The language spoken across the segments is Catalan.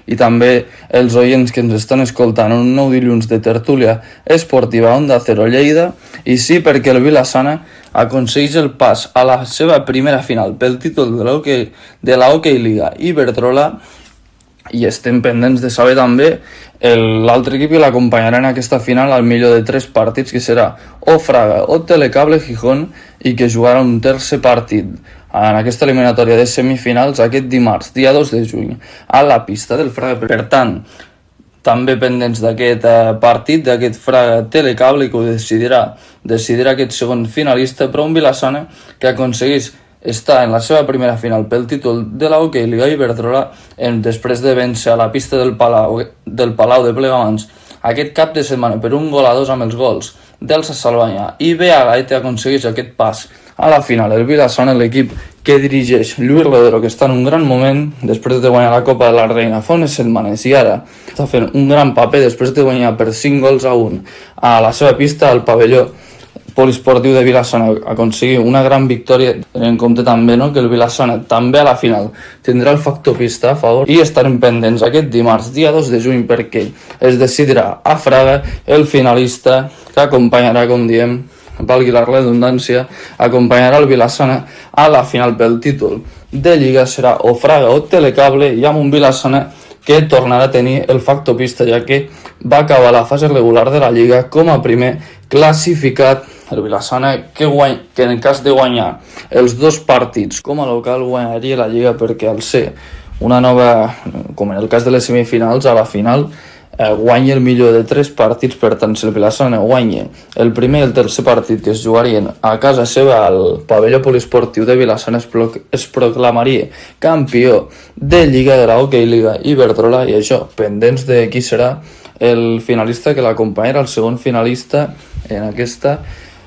i també els oients que ens estan escoltant un nou dilluns de tertúlia esportiva Onda Cero Lleida, i sí, perquè el Vila-sana aconsegueix el pas a la seva primera final pel títol de la Hockey Liga Iberdrola, i estem pendents de saber també l'altre equip que l'acompanyarà en aquesta final al millor de 3 partits, que serà o Fraga o Telecable Gijón, i que jugarà un tercer partit en aquesta eliminatòria de semifinals aquest dimarts, dia 2 de juny, a la pista del Fraga. Per tant, també pendents d'aquest partit, d'aquest Fraga Telecable, que ho decidirà aquest segon finalista, però un Vila-sana que aconsegueix està en la seva primera final pel títol de la Hockey Liga Iberdrola després de vèncer a la pista del Palau de Plegamans aquest cap de setmana per 1-2 amb els gols d'Elsa Salvanya i Bea Gaete. Aconsegueix aquest pas a la final el Vila-sana, l'equip que dirigeix Lluís Rodero, que està en un gran moment després de guanyar la Copa de la Reina fa unes setmanes, i ara està fent un gran paper després de guanyar per 5-1 a la seva pista al pavelló poliesportiu de Vila-sana. Aconseguir una gran victòria, tenint en compte també que el Vila-sana també a la final tindrà el factor pista a favor, i estarem pendents aquest dimarts, dia 2 de juny, perquè es decidirà a Fraga el finalista que acompanyarà, com diem, valgui la redundància, acompanyarà el Vila-sana a la final pel títol de Lliga. Serà o Fraga o Telecable, i amb un Vila-sana que tornarà a tenir el factor pista, ja que va acabar la fase regular de la Lliga com a primer classificat. El Vila-sana que en cas de guanyar els 2 partits com a local guanyaria la Lliga, perquè al ser una nova, com en el cas de les semifinals, a la final guanya el millor de 3 partits. Per tant, si el Vila-sana guanya el primer i el tercer partit, que es jugarien a casa seva al pavelló poliesportiu de Vila-sana, es proclamaria campió de Lliga de la Hockey Liga Iberdrola, i això, pendents de qui serà el finalista que l'acompanyarà, el segon finalista en aquesta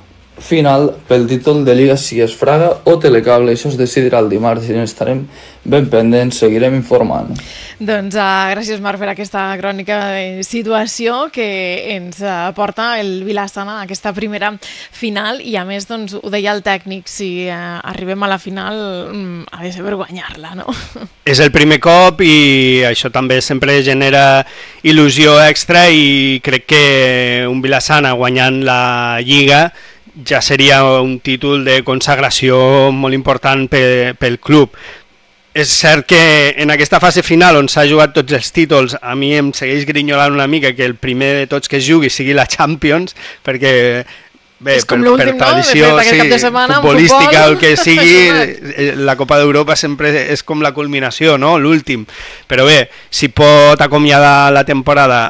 final pel títol de Lliga, si és Fraga o Telecable. Això es decidirà el dimarts i estarem ben pendents, seguirem informant. Doncs gràcies, Marc, per aquesta crònica de situació que ens porta el Vila-sana a aquesta primera final, i a més, doncs, ho deia el tècnic, si arribem a la final ha de ser per guanyar-la, no? És el primer cop i això també sempre genera il·lusió extra, i crec que un Vila-sana guanyant la Lliga ja seria un títol de consagració molt important pel club. És cert que en aquesta fase final on s'ha jugat tots els títols, a mi em segueix grinyolant una mica que el primer de tots que es jugui sigui la Champions, perquè bé, per tradició futbolística, el que sigui, la Copa d'Europa sempre és com la culminació, no? L'últim. Però bé, si pot acomiadar la temporada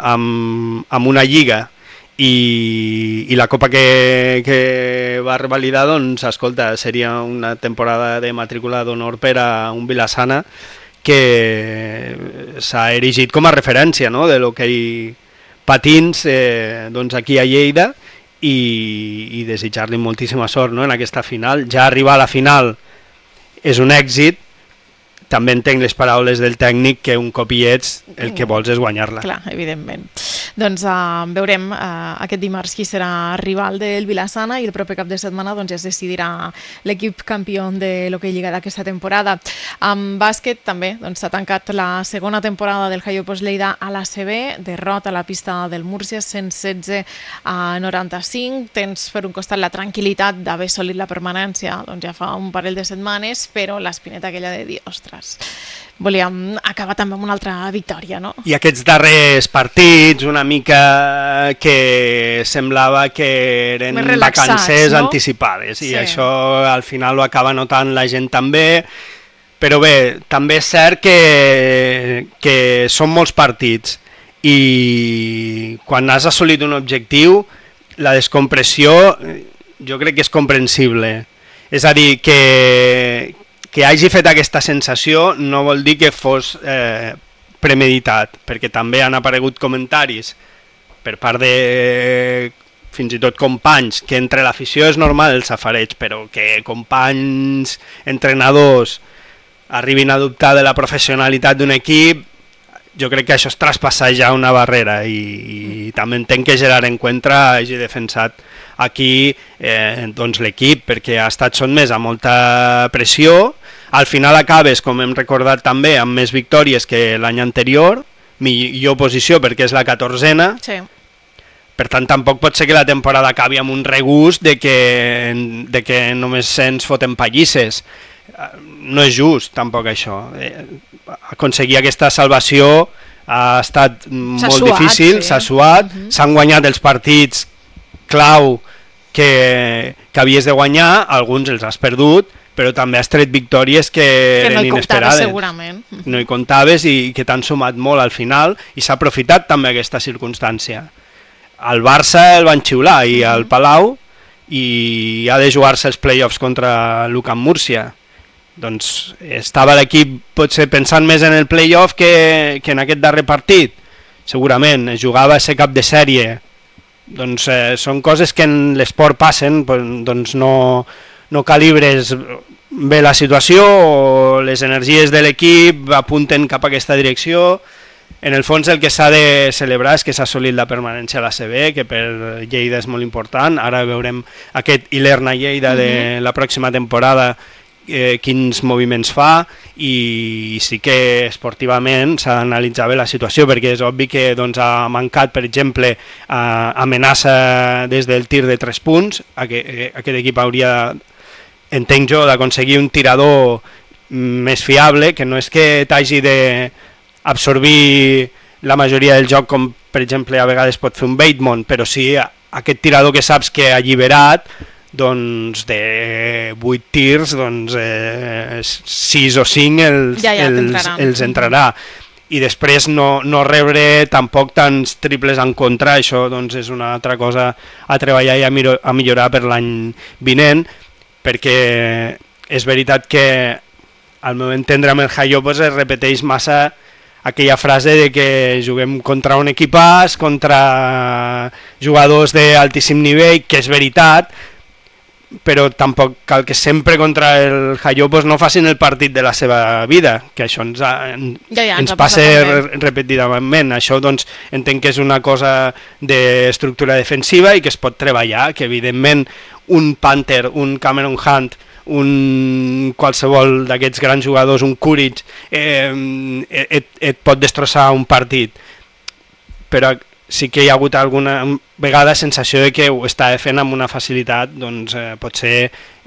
amb una Lliga i la Copa que va revalidar, doncs, escolta, seria una temporada de matrícula d'honor per a un Vila-sana que s'ha erigit com a referència, no?, de l'hoquei patins doncs aquí a Lleida, i desitjar-li moltíssima sort, no?, en aquesta final. Ja arribar a la final és un èxit. També entenc les paraules del tècnic, que un cop hi ets el que vols és guanyar-la. Clar, evidentment. Doncs veurem aquest dimarts qui serà rival del Vila-sana, i el proper cap de setmana doncs, ja es decidirà l'equip campió de l'Hockey Lliga d'aquesta temporada. En bàsquet també s'ha tancat la segona temporada del Jaiopos Lleida a l'ACB, derrota a la pista del Múrcia 116-95. Tens per un costat la tranquil·litat d'haver assolit la permanència doncs ja fa un parell de setmanes, però l'espineta aquella de dir, ostres, volíem acabar també amb una altra victòria, no? I aquests darrers partits una mica que semblava que eren vacances, no?, anticipades, i això al final ho acaba notant la gent també. Però bé, també és cert que són molts partits, i quan has assolit un objectiu, la descompressió jo crec que és comprensible. És a dir, que hagi fet aquesta sensació no vol dir que fos premeditat, perquè també han aparegut comentaris per part de fins i tot companys, que entre l'afició és normal el safareig, però que companys, entrenadors, arribin a dubtar de la professionalitat d'un equip, jo crec que això és traspassar ja una barrera, i també entenc que Gerard Encuentra hagi defensat aquí doncs l'equip, perquè ha estat sotmès a molta pressió. Al final acabes, com hem recordat també, amb més victòries que l'any anterior, millor posició perquè és la 14a. Sí. Per tant, tampoc pot ser que la temporada acabi amb un regust de que només ens foten pallisses. No és just, tampoc, això. Aconseguir aquesta salvació ha estat molt difícil, s'ha suat, s'han guanyat els partits clau que havies de guanyar, alguns els has perdut, però també has tret victòries que eren inesperades. Segurament. No hi comptaves i que t'han sumat molt al final i s'ha aprofitat també aquesta circumstància. Al Barça el van xiular i al Palau i ha de jugar-se els play-offs contra l'UCAM Múrcia. Doncs estava l'equip potser pensant més en el play-off que en aquest darrer partit. Segurament, es jugava a ser cap de sèrie. Doncs són coses que en l'esport passen, doncs no calibres bé la situació o les energies de l'equip apunten cap a aquesta direcció. En el fons el que s'ha de celebrar és que s'ha assolit la permanència a la CB, que per Lleida és molt important. Ara veurem aquest Ilerna-Lleida de la pròxima temporada, quins moviments fa, i sí que esportivament s'ha d'analitzar bé la situació, perquè és obvi que doncs, ha mancat, per exemple, amenaça des del tir de 3 punts. Aquest equip hauria, entenc jo, d'aconseguir un tirador més fiable, que no és que t'hagi d'absorbir la majoria del joc, com per exemple a vegades pot fer un Bateman, però sí aquest tirador que saps que ha alliberat, doncs de 8 tirs, doncs 6 o 5 els entrarà. I després no rebre tampoc tants triples en contra, això doncs és una altra cosa a treballar i a millorar per l'any vinent, perquè és veritat que al meu entendre amb el Jaiopos es repeteix massa aquella frase de que juguem contra un equipàs, contra jugadors d'altíssim nivell, que és veritat, però tampoc cal que sempre contra el Jaiopos no facin el partit de la seva vida, que això ens passa repetidament. Això doncs entenc que és una cosa d'estructura defensiva i que es pot treballar, que evidentment un Panther, un Cameron Hunt, un qualsevol d'aquests grans jugadors, un Courage, et pot destrossar un partit, però sí que hi ha hagut alguna vegada sensació de que ho està fent amb una facilitat, doncs pot ser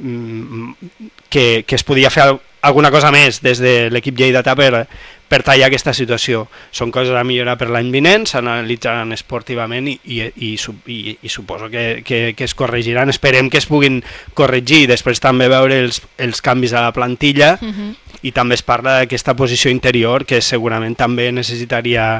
que es podia fer alguna cosa més des de l'equip lleidatà per tallar aquesta situació. Són coses a millorar per l'any vinent, s'analitzaran esportivament i suposo que es corregiran. Esperem que es puguin corregir, després també veure els canvis a la plantilla i també es parla d'aquesta posició interior que segurament també necessitaria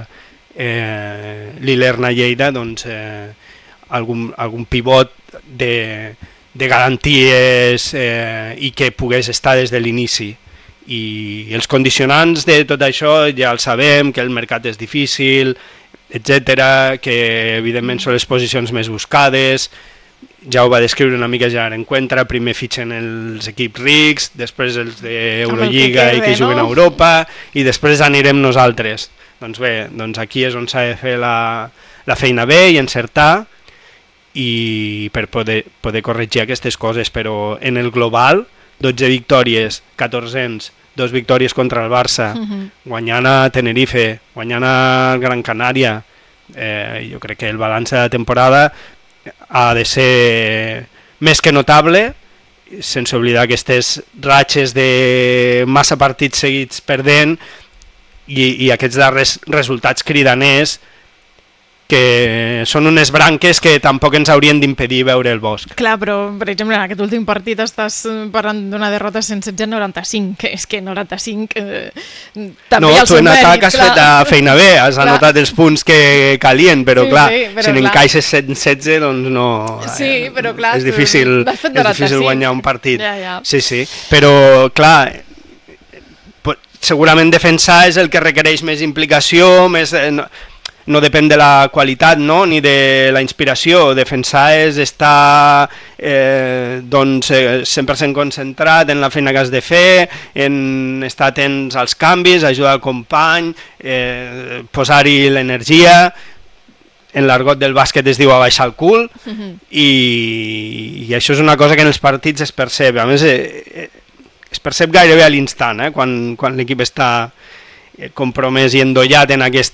l'Ilerna Lleida, doncs algun pivot de garanties i que pogués estar des de l'inici. I els condicionants de tot això ja el sabem, que el mercat és difícil, etc, que evidentment són les posicions més buscades. Ja ho va descriure una mica ja en Encuentra, primer fitxen els equips rics, després els d'Eurolliga i que juguen a Europa, i després anirem nosaltres. Doncs bé, doncs aquí és on s'ha de fer la feina bé i encertar i per poder corregir aquestes coses, però en el global 12 victòries, 14, 2 victòries contra el Barça, guanyant a Tenerife, guanyant a Gran Canària. Jo crec que el balanç de la temporada ha de ser més que notable, sense oblidar aquestes ratxes de massa partits seguits perdent i aquests darrers resultats cridaners que són unes branques que tampoc ens haurien d'impedir veure el bosc. Clar, però, per exemple, en aquest últim partit estàs parlant d'una derrota 116-95, que és que 95 també hi ha el seu mèrit. No, tu en atac has fet la feina bé, has anotat els punts que calien, però clar, si n'encaixes 116, doncs no... Sí, però clar, és difícil guanyar un partit. Ja. Sí, però clar, segurament defensar és el que requereix més implicació, més... No depèn de la qualitat, no? Ni de la inspiració. Defensar és estar 100% concentrat en la feina que has de fer, en estar atents als canvis, ajudar al company, posar-hi l'energia. En l'argot del bàsquet es diu abaixar el cul, i això és una cosa que en els partits es percep. A més, es percep gairebé a l'instant, quan l'equip està compromès i endollat en aquest